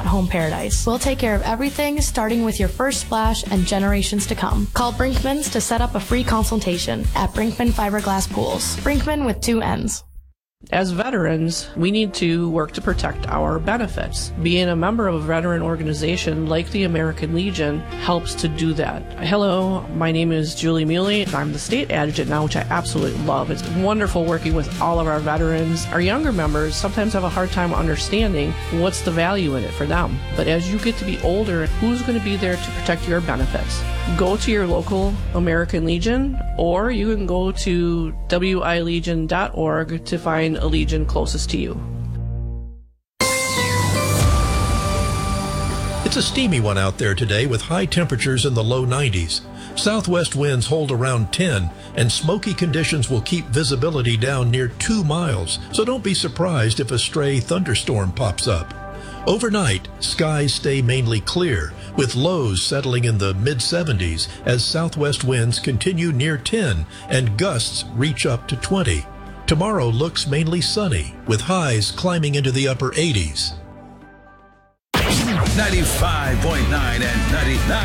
home paradise. We'll take care of everything, starting with your first splash and generations to come. Call Brinkman's to set up a free consultation at Brinkman Fiberglass Pools. Brinkman with 2 N's. As veterans, we need to work to protect our benefits. Being a member of a veteran organization like the American Legion helps to do that. Hello, my name is Julie Muley. I'm the state adjutant now, which I absolutely love. It's wonderful working with all of our veterans. Our younger members sometimes have a hard time understanding what's the value in it for them. But as you get to be older, who's going to be there to protect your benefits? Go to your local American Legion, or you can go to wilegion.org to find a Legion closest to you. It's a steamy one out there today with high temperatures in the low 90s. Southwest winds hold around 10, and smoky conditions will keep visibility down near 2 miles, so don't be surprised if a stray thunderstorm pops up. Overnight, skies stay mainly clear, with lows settling in the mid-70s as southwest winds continue near 10 and gusts reach up to 20. Tomorrow looks mainly sunny, with highs climbing into the upper 80s. 95.9 and 99.